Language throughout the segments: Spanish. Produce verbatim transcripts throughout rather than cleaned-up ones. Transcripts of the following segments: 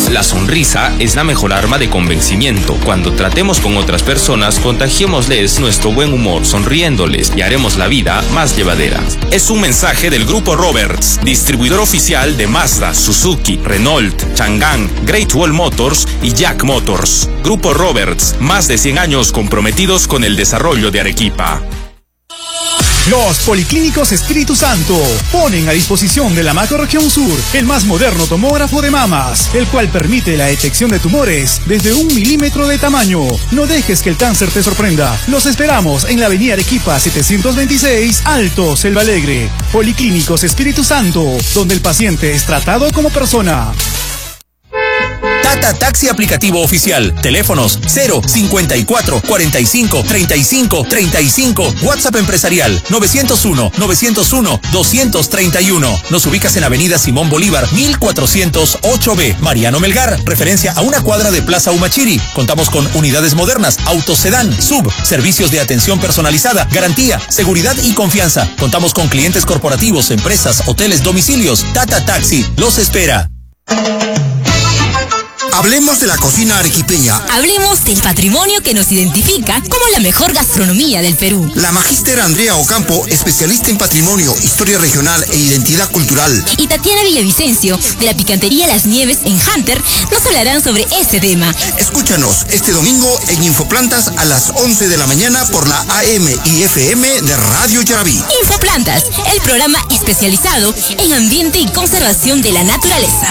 La sonrisa es la mejor arma de convencimiento. Cuando tratemos con otras personas, contagiémosles nuestro buen humor, sonriéndoles y haremos la vida más llevadera. Es un mensaje del Grupo Roberts, distribuidor oficial de Mazda, Suzuki, Renault, Chang'an, Great Wall Motors y Jack Motors. Grupo Roberts, más de cien años comprometidos con el desarrollo de Arequipa. Los Policlínicos Espíritu Santo ponen a disposición de la Macrorregión Sur el más moderno tomógrafo de mamas, el cual permite la detección de tumores desde un milímetro de tamaño. No dejes que el cáncer te sorprenda. Los esperamos en la avenida Arequipa setecientos veintiséis, Alto, Selva Alegre. Policlínicos Espíritu Santo, donde el paciente es tratado como persona. Tata Taxi aplicativo oficial. Teléfonos cero cincuenta y cuatro, cuarenta y cinco, treinta y cinco, treinta y cinco. WhatsApp empresarial nueve cero uno, nueve cero uno, dos tres uno. Nos ubicas en Avenida Simón Bolívar, mil cuatrocientos ocho B. Mariano Melgar, referencia a una cuadra de Plaza Humachiri. Contamos con unidades modernas, autosedán, sub, servicios de atención personalizada, garantía, seguridad y confianza. Contamos con clientes corporativos, empresas, hoteles, domicilios. Tata Taxi los espera. Hablemos de la cocina arequipeña. Hablemos del patrimonio que nos identifica como la mejor gastronomía del Perú. La magíster Andrea Ocampo, especialista en patrimonio, historia regional e identidad cultural. Y Tatiana Villavicencio, de la picantería Las Nieves en Hunter, nos hablarán sobre este tema. Escúchanos este domingo en Infoplantas a las once de la mañana por la A M y F M de Radio Yarabí. Infoplantas, el programa especializado en ambiente y conservación de la naturaleza.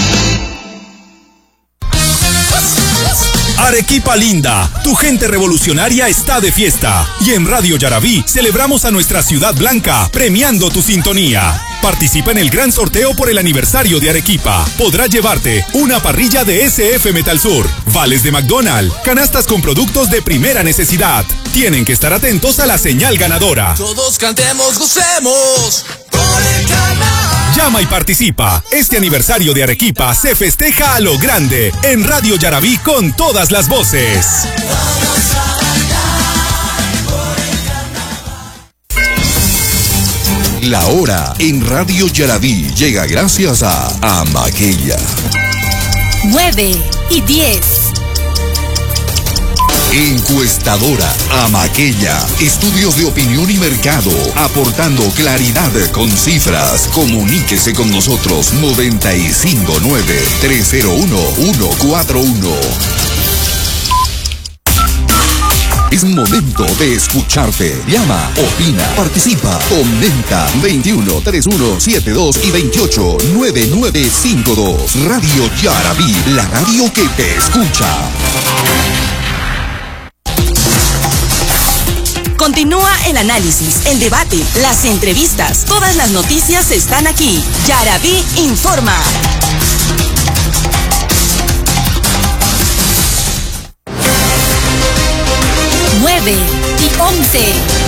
Arequipa linda, tu gente revolucionaria está de fiesta. Y en Radio Yarabí celebramos a nuestra ciudad blanca, premiando tu sintonía. Participa en el gran sorteo por el aniversario de Arequipa. Podrás llevarte una parrilla de S F Metal Sur, vales de McDonald's, canastas con productos de primera necesidad. Tienen que estar atentos a la señal ganadora. Todos cantemos, gocemos por el canal. Llama y participa. Este aniversario de Arequipa se festeja a lo grande en Radio Yarabí con todas las voces. La hora en Radio Yarabí llega gracias a Amaquella. nueve y diez. Encuestadora Amaquella. Estudios de opinión y mercado, aportando claridad con cifras. Comuníquese con nosotros noventa y cinco nueve, tres cero uno, uno cuatro uno. Es momento de escucharte. Llama, opina, participa, comenta. veintiuno, treinta y uno, setenta y dos y veintiocho, noventa y nueve cincuenta y dos. Radio Yarabí, la radio que te escucha. Continúa el análisis, el debate, las entrevistas. Todas las noticias están aquí. Yarabí informa. nueve y once.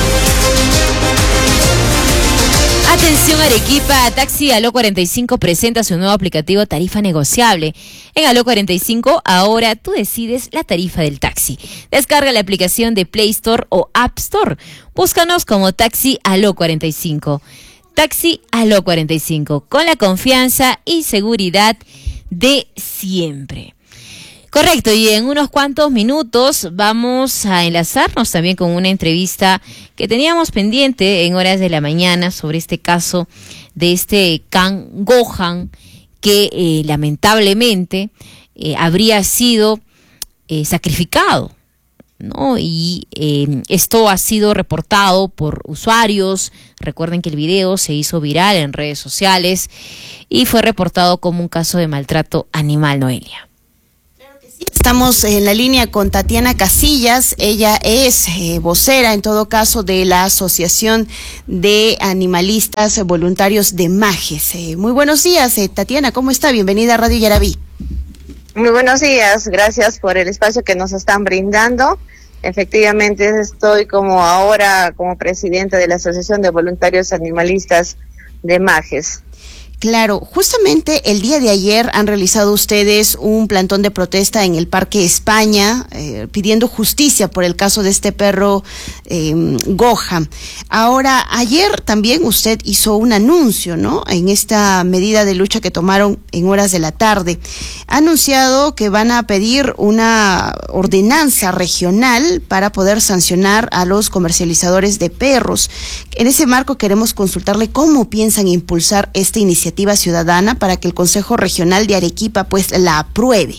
Atención Arequipa, Taxi Aló cuarenta y cinco presenta su nuevo aplicativo Tarifa Negociable. En Aló cuarenta y cinco, ahora tú decides la tarifa del taxi. Descarga la aplicación de Play Store o App Store. Búscanos como Taxi Aló cuarenta y cinco. Taxi Aló cuarenta y cinco, con la confianza y seguridad de siempre. Correcto, y en unos cuantos minutos vamos a enlazarnos también con una entrevista que teníamos pendiente en horas de la mañana sobre este caso de este Can Gohan que eh, lamentablemente eh, habría sido eh, sacrificado, ¿no? Y eh, esto ha sido reportado por usuarios. Recuerden que el video se hizo viral en redes sociales y fue reportado como un caso de maltrato animal, Noelia. Estamos en la línea con Tatiana Casillas. Ella es eh, vocera, en todo caso, de la Asociación de Animalistas Voluntarios de Majes. Eh, muy buenos días, eh, Tatiana, ¿cómo está? Bienvenida a Radio Yarabí. Muy buenos días, gracias por el espacio que nos están brindando. Efectivamente, estoy como ahora como presidenta de la Asociación de Voluntarios Animalistas de Majes. Claro, justamente el día de ayer han realizado ustedes un plantón de protesta en el Parque España, eh, pidiendo justicia por el caso de este perro eh, Goja. Ahora, ayer también usted hizo un anuncio, ¿no?, en esta medida de lucha que tomaron en horas de la tarde. Ha anunciado que van a pedir una ordenanza regional para poder sancionar a los comercializadores de perros. En ese marco queremos consultarle cómo piensan impulsar esta iniciativa ciudadana para que el Consejo Regional de Arequipa pues la apruebe.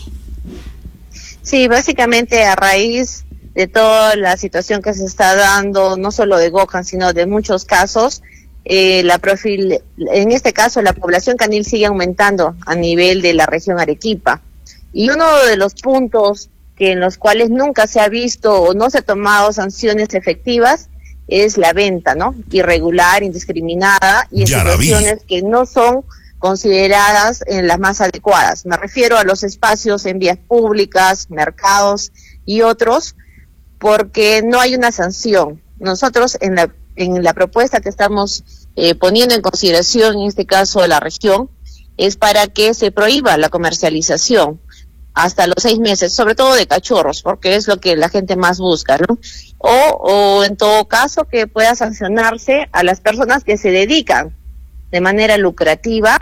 Sí, básicamente a raíz de toda la situación que se está dando, no solo de Gohan, sino de muchos casos, eh, la profil, en este caso la población canil sigue aumentando a nivel de la región Arequipa. Y uno de los puntos que en los cuales nunca se ha visto o no se ha tomado sanciones efectivas es la venta, ¿no?, irregular, indiscriminada y en situaciones que no son consideradas en las más adecuadas. Me refiero a los espacios en vías públicas, mercados y otros, porque no hay una sanción. Nosotros en la en la propuesta que estamos eh, poniendo en consideración, en este caso de la región, es para que se prohíba la comercialización hasta los seis meses, sobre todo de cachorros, porque es lo que la gente más busca, ¿no? O, o en todo caso que pueda sancionarse a las personas que se dedican de manera lucrativa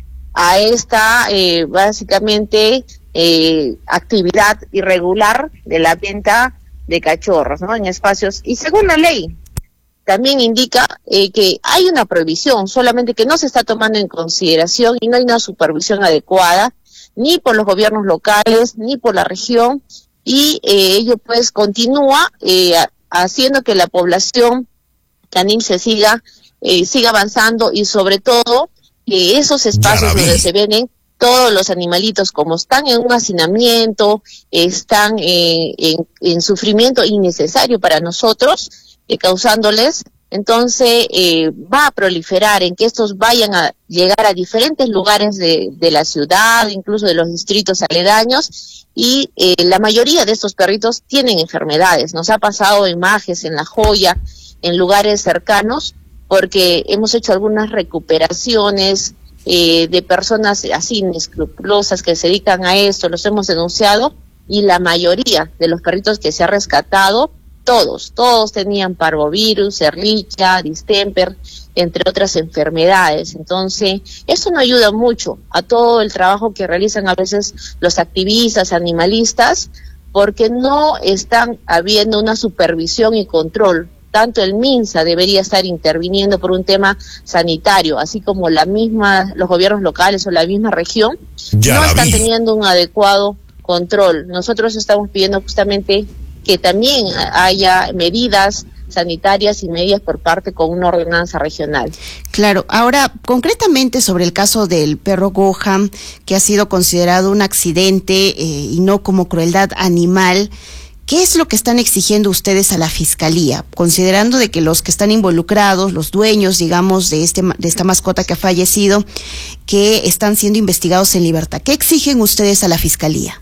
a esta eh, básicamente eh, actividad irregular de la venta de cachorros, ¿no?, en espacios. Y según la ley también indica eh, que hay una prohibición, solamente que no se está tomando en consideración y no hay una supervisión adecuada ni por los gobiernos locales, ni por la región, y eh, ello pues continúa eh, haciendo que la población canil se siga, eh, siga avanzando, y sobre todo que esos espacios donde se venden todos los animalitos, como están en un hacinamiento, están eh, en, en sufrimiento innecesario para nosotros, eh, causándoles, entonces eh, va a proliferar en que estos vayan a llegar a diferentes lugares de, de la ciudad, incluso de los distritos aledaños, y eh, la mayoría de estos perritos tienen enfermedades. Nos ha pasado en Majes, en La Joya, en lugares cercanos, porque hemos hecho algunas recuperaciones eh, de personas así inescrupulosas que se dedican a esto, los hemos denunciado, y la mayoría de los perritos que se ha rescatado, Todos, todos tenían parvovirus, ehrlichia, distemper, entre otras enfermedades. Entonces, eso no ayuda mucho a todo el trabajo que realizan a veces los activistas, animalistas, porque no están habiendo una supervisión y control. Tanto el MINSA debería estar interviniendo por un tema sanitario, así como la misma, los gobiernos locales o la misma región, ya no están vi. teniendo un adecuado control. Nosotros estamos pidiendo justamente que también haya medidas sanitarias y medidas por parte con una ordenanza regional. Claro, ahora concretamente sobre el caso del perro Gohan, que ha sido considerado un accidente eh, y no como crueldad animal, ¿qué es lo que están exigiendo ustedes a la Fiscalía, considerando de que los que están involucrados, los dueños, digamos, de este de esta mascota que ha fallecido, que están siendo investigados en libertad? ¿Qué exigen ustedes a la Fiscalía?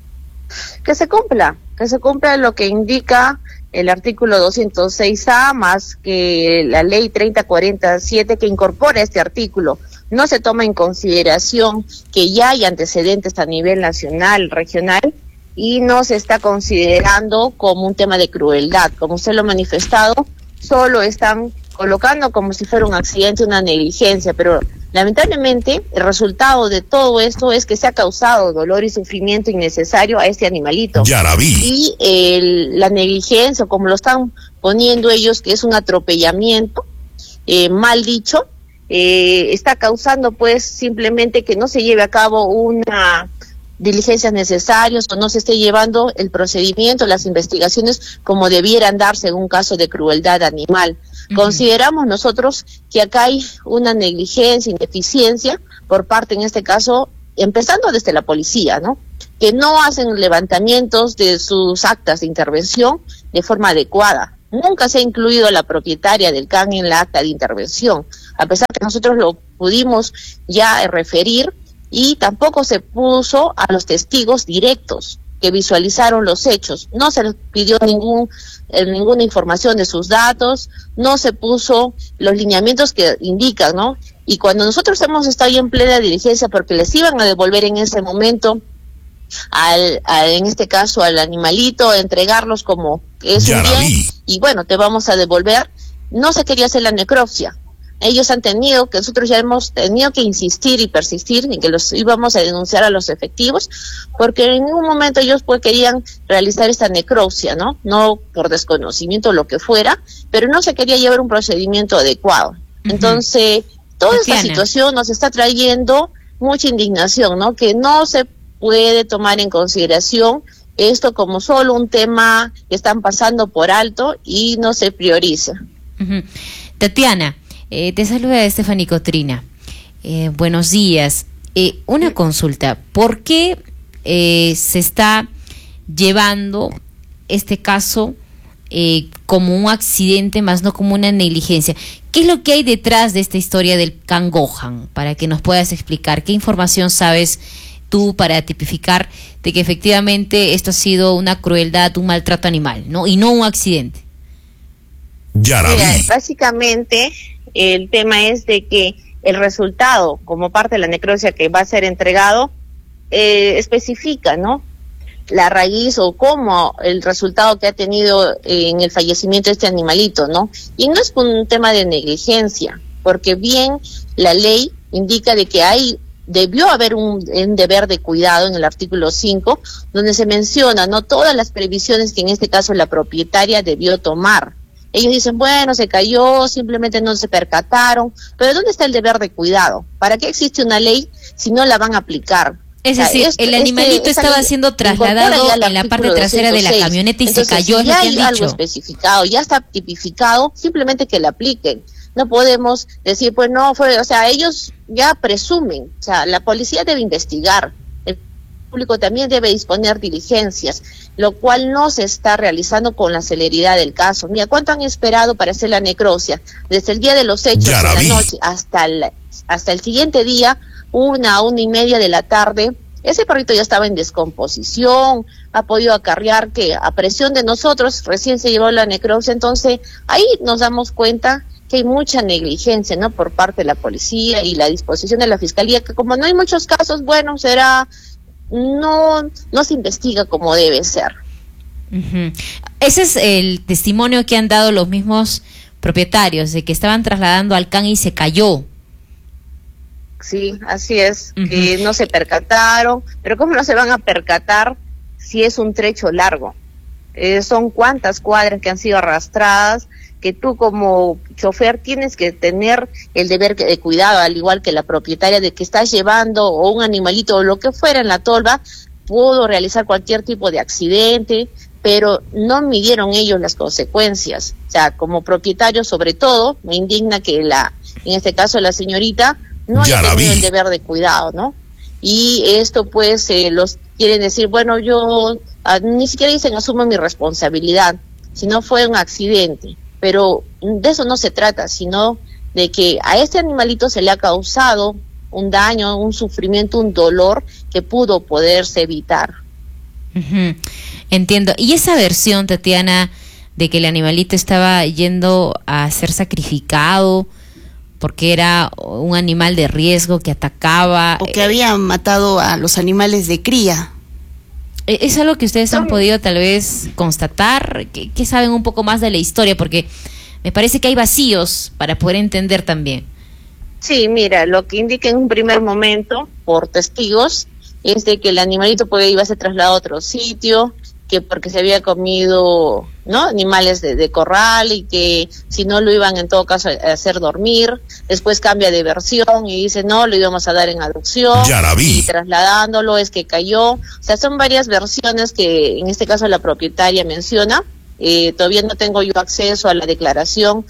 Que se cumpla, que se cumpla lo que indica el artículo doscientos seis A, más que la ley treinta cuarenta y siete que incorpora este artículo. No se toma en consideración que ya hay antecedentes a nivel nacional, regional, y no se está considerando como un tema de crueldad. Como usted lo ha manifestado, solo están colocando como si fuera un accidente, una negligencia, pero lamentablemente el resultado de todo esto es que se ha causado dolor y sufrimiento innecesario a este animalito. Ya la vi. Y el, la negligencia, como lo están poniendo ellos, que es un atropellamiento, eh, mal dicho, eh, está causando pues simplemente que no se lleve a cabo una diligencias necesarias o no se esté llevando el procedimiento, las investigaciones como debieran darse en un caso de crueldad animal. Uh-huh. Consideramos nosotros que acá hay una negligencia, ineficiencia por parte, en este caso, empezando desde la policía, ¿no? Que no hacen levantamientos de sus actas de intervención de forma adecuada. Nunca se ha incluido a la propietaria del can en la acta de intervención, a pesar que nosotros lo pudimos ya referir, y tampoco se puso a los testigos directos que visualizaron los hechos. No se les pidió ningún eh, ninguna información de sus datos, no se puso los lineamientos que indican, ¿no?, Y cuando nosotros hemos estado ahí en plena diligencia, porque les iban a devolver en ese momento, al, al en este caso al animalito, a entregarlos como es un bien, y bueno, te vamos a devolver, no se quería hacer la necropsia. Ellos han tenido, que nosotros ya hemos tenido que insistir y persistir en que los íbamos a denunciar a los efectivos, porque en ningún momento ellos pues querían realizar esta necropsia, ¿no? No por desconocimiento o lo que fuera, pero no se quería llevar un procedimiento adecuado. Uh-huh. Entonces, toda Tatiana. Esta situación nos está trayendo mucha indignación, ¿no? Que no se puede tomar en consideración esto como solo un tema que están pasando por alto y no se prioriza. Uh-huh. Tatiana, Eh, te saluda Stephanie Cotrina. Eh, buenos días. Eh, una consulta. ¿Por qué eh, se está llevando este caso eh, como un accidente más no como una negligencia? ¿Qué es lo que hay detrás de esta historia del can Gohan? Para que nos puedas explicar. ¿Qué información sabes tú para tipificar de que efectivamente esto ha sido una crueldad, un maltrato animal, ¿no? Y no un accidente? Mira, básicamente el tema es de que el resultado, como parte de la necropsia que va a ser entregado, eh, especifica, ¿no?, la raíz o cómo el resultado que ha tenido en el fallecimiento de este animalito, ¿no? Y no es un tema de negligencia, porque bien la ley indica de que hay debió haber un, un deber de cuidado en el artículo cinco, donde se menciona, ¿no?, todas las previsiones que en este caso la propietaria debió tomar. Ellos dicen, bueno, se cayó, simplemente no se percataron, pero ¿dónde está el deber de cuidado? ¿Para qué existe una ley si no la van a aplicar? Es decir, o sea, este, el animalito este, estaba siendo trasladado en la parte trasera de la camioneta y Entonces, se cayó, si es lo ya que han hay algo dicho. especificado, ya está tipificado, simplemente que la apliquen. No podemos decir, pues no fue, o sea, ellos ya presumen, o sea, la policía debe investigar, el público también debe disponer diligencias, lo cual no se está realizando con la celeridad del caso. Mira, ¿cuánto han esperado para hacer la necropsia? Desde el día de los hechos, en la noche, hasta el, hasta el siguiente día, una, una y media de la tarde, ese perrito ya estaba en descomposición, ha podido acarrear que a presión de nosotros recién se llevó la necropsia. Entonces ahí nos damos cuenta que hay mucha negligencia, ¿no?, por parte de la policía y la disposición de la fiscalía, que como no hay muchos casos, bueno, será, no, no se investiga como debe ser. Uh-huh. Ese es el testimonio que han dado los mismos propietarios, de que estaban trasladando al can y se cayó. Sí, así es, Uh-huh. que no se percataron, pero ¿cómo no se van a percatar si es un trecho largo? Eh, son cuántas cuadras que han sido arrastradas, que tú como chofer tienes que tener el deber de cuidado, al igual que la propietaria, de que estás llevando o un animalito o lo que fuera en la tolva, pudo realizar cualquier tipo de accidente, pero no midieron ellos las consecuencias. O sea, como propietario, sobre todo, me indigna que la, en este caso la señorita, no haya tenido el deber de cuidado, ¿no? Y esto pues eh, los quieren decir, bueno, yo ah, ni siquiera dicen asumo mi responsabilidad, si no fue un accidente, pero de eso no se trata, sino de que a este animalito se le ha causado un daño, un sufrimiento, un dolor que pudo poderse evitar. Uh-huh. Entiendo. Y esa versión, Tatiana, de que el animalito estaba yendo a ser sacrificado porque era un animal de riesgo que atacaba, o que había matado a los animales de cría. ¿es algo que ustedes han podido tal vez constatar? ¿Qué, qué saben un poco más de la historia? Porque me parece que hay vacíos para poder entender también. Sí, mira, lo que indica en un primer momento por testigos es de que el animalito puede iba a ser trasladado a otro sitio, que porque se había comido, ¿no?, animales de, de corral, y que si no lo iban en todo caso a hacer dormir. Después cambia de versión y dice, no, lo íbamos a dar en adopción, y trasladándolo es que cayó. O sea, son varias versiones que en este caso la propietaria menciona. Eh, todavía no tengo yo acceso a la declaración,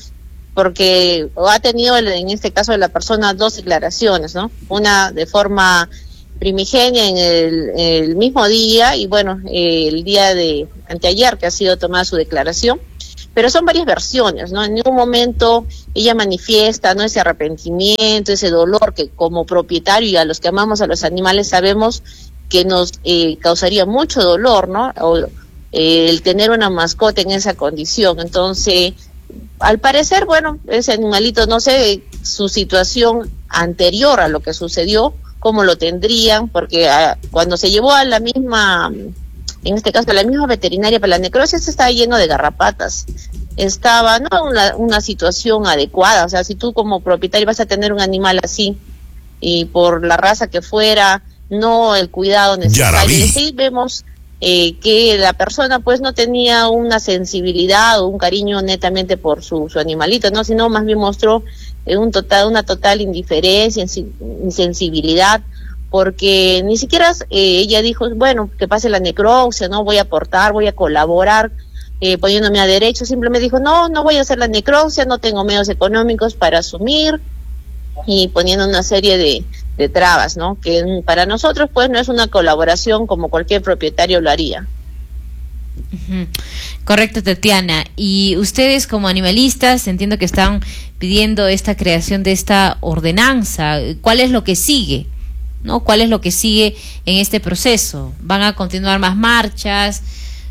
porque ha tenido en este caso de la persona dos declaraciones, ¿no? Una de forma primigenia en el, el mismo día, y bueno, eh, el día de anteayer que ha sido tomada su declaración, pero son varias versiones, ¿no? En ningún momento ella manifiesta, ¿no?, ese arrepentimiento, ese dolor que como propietario y a los que amamos a los animales sabemos que nos eh, causaría mucho dolor, ¿no?, o, eh, el tener una mascota en esa condición. Entonces, al parecer, bueno, ese animalito, no sé, su situación anterior a lo que sucedió, cómo lo tendrían, porque uh, cuando se llevó a la misma, en este caso a la misma veterinaria para la necrosis, estaba lleno de garrapatas. Estaba no una, una situación adecuada, o sea, si tú como propietario vas a tener un animal así, y por la raza que fuera, no el cuidado necesario, y sí vemos eh, que la persona pues no tenía una sensibilidad o un cariño netamente por su, su animalito, no, sino más bien mostró eh, un total, una total indiferencia, insensibilidad, porque ni siquiera eh, ella dijo, bueno, que pase la necropsia, no voy a aportar, voy a colaborar, Eh, poniéndome a derecho, simplemente dijo, no, no voy a hacer la necropsia, no tengo medios económicos para asumir, y poniendo una serie de, de trabas, ¿no? Que para nosotros, pues, no es una colaboración como cualquier propietario lo haría. Uh-huh. Correcto, Tatiana. Y ustedes como animalistas, entiendo que están pidiendo esta creación de esta ordenanza. ¿Cuál es lo que sigue? ¿No? ¿Cuál es lo que sigue en este proceso? ¿Van a continuar más marchas?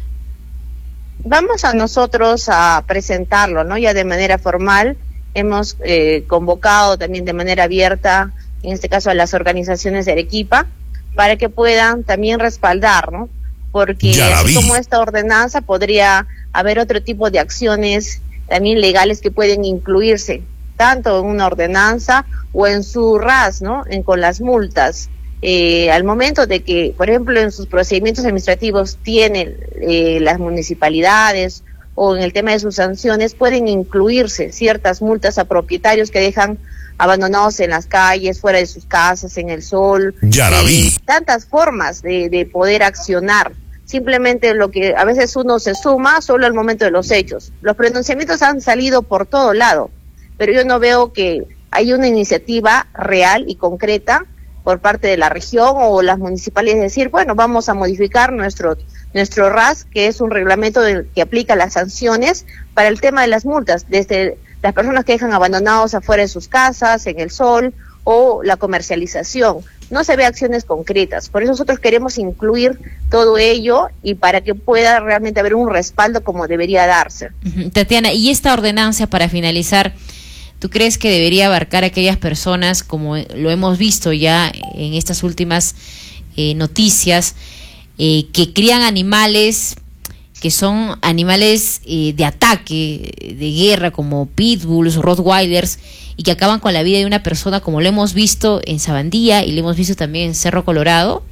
Vamos a nosotros a presentarlo, ¿no? Ya de manera formal. Hemos eh, convocado también de manera abierta, en este caso a las organizaciones de Arequipa, para que puedan también respaldar, ¿no? Porque así como esta ordenanza, podría haber otro tipo de acciones también legales que pueden incluirse, tanto en una ordenanza o en su R A S, ¿no? En, con las multas. Eh, al momento de que, por ejemplo, en sus procedimientos administrativos tienen eh, las municipalidades, o en el tema de sus sanciones, pueden incluirse ciertas multas a propietarios que dejan abandonados en las calles, fuera de sus casas, en el sol. Ya la vi. Eh, tantas formas de, de poder accionar. Simplemente lo que a veces uno se suma solo al momento de los hechos. Los pronunciamientos han salido por todo lado, pero yo no veo que hay una iniciativa real y concreta por parte de la región o las municipalidades, decir, bueno, vamos a modificar nuestro nuestro R A S, que es un reglamento del, que aplica las sanciones para el tema de las multas, desde las personas que dejan abandonados afuera de sus casas, en el sol, o la comercialización. No se ve acciones concretas, por eso nosotros queremos incluir todo ello y para que pueda realmente haber un respaldo como debería darse. Uh-huh. Tatiana, y esta ordenanza, para finalizar, ¿tú crees que debería abarcar a aquellas personas, como lo hemos visto ya en estas últimas eh, noticias, eh, que crían animales que son animales eh, de ataque, de guerra, como pitbulls, rottweilers, y que acaban con la vida de una persona, como lo hemos visto en Sabandía y lo hemos visto también en Cerro Colorado?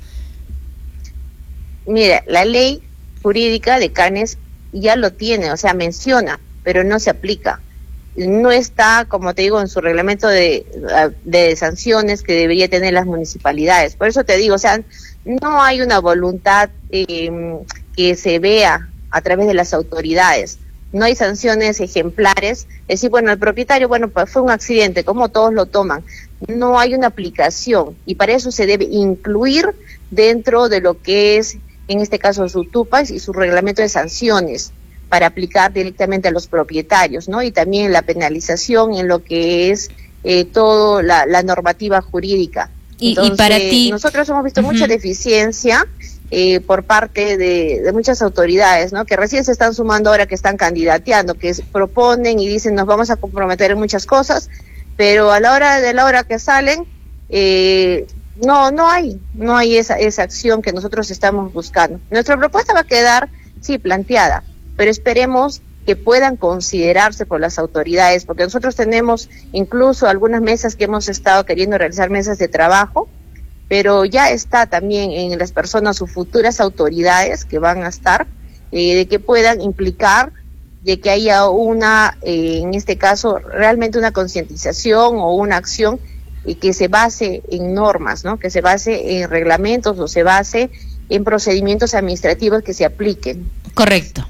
Mira, la ley jurídica de canes ya lo tiene, o sea, menciona, pero no se aplica. No está, como te digo, en su reglamento de, de sanciones que debería tener las municipalidades. Por eso te digo, o sea, no hay una voluntad eh, que se vea a través de las autoridades. No hay sanciones ejemplares. Es decir, bueno, el propietario, bueno, pues fue un accidente, como todos lo toman. No hay una aplicación y para eso se debe incluir dentro de lo que es, en este caso, su TUPAS y su reglamento de sanciones, para aplicar directamente a los propietarios, ¿no? Y también la penalización en lo que es eh, todo la, la normativa jurídica. Y, Entonces, y para ti, nosotros hemos visto uh-huh. mucha deficiencia eh, por parte de, de muchas autoridades, ¿no? Que recién se están sumando ahora que están candidateando, que es, proponen y dicen nos vamos a comprometer en muchas cosas, pero a la hora de la hora que salen, eh, no, no hay, no hay esa, esa acción que nosotros estamos buscando. Nuestra propuesta va a quedar, sí, planteada, pero esperemos que puedan considerarse por las autoridades, porque nosotros tenemos incluso algunas mesas que hemos estado queriendo realizar, mesas de trabajo, pero ya está también en las personas sus futuras autoridades que van a estar, eh, de que puedan implicar, de que haya una, eh, en este caso, realmente una concientización o una acción y que se base en normas, ¿no? Que se base en reglamentos o se base en procedimientos administrativos que se apliquen. Correcto.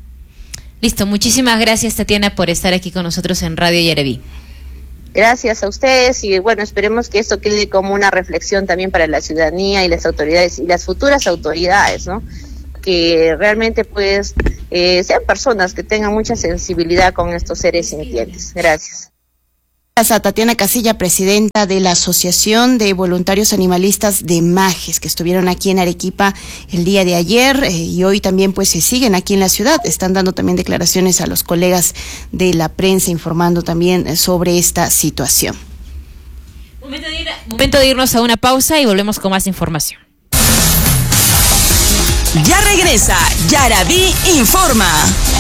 Listo, muchísimas gracias, Tatiana, por estar aquí con nosotros en Radio Yaraví. Gracias a ustedes y bueno, esperemos que esto quede como una reflexión también para la ciudadanía y las autoridades y las futuras autoridades, ¿no? Que realmente pues eh, sean personas que tengan mucha sensibilidad con estos seres sintientes. Gracias. Gracias a Tatiana Casilla, presidenta de la Asociación de Voluntarios Animalistas de Majes, que estuvieron aquí en Arequipa el día de ayer eh, y hoy también pues se siguen aquí en la ciudad. Están dando también declaraciones a los colegas de la prensa, informando también sobre esta situación. Momento de, ir, momento de irnos a una pausa y volvemos con más información. Ya regresa Yaraví Informa.